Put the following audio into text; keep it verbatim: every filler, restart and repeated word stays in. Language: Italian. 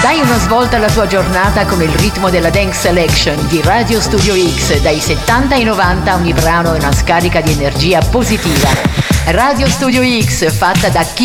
Dai una svolta alla tua giornata con il ritmo della Dance Selection di Radio Studio X. Dai settanta ai novanta ogni brano è una scarica di energia positiva. Radio Studio X, fatta da chi